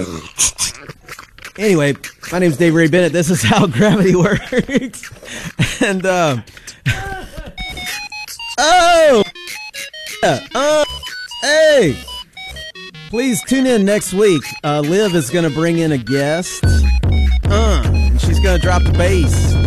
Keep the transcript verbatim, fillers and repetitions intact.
Anyway, my name's Dave Ray Bennett. This is how gravity works. And, uh, oh, yeah, uh, hey, please tune in next week. Uh, Liv is going to bring in a guest, uh, and she's going to drop the bass.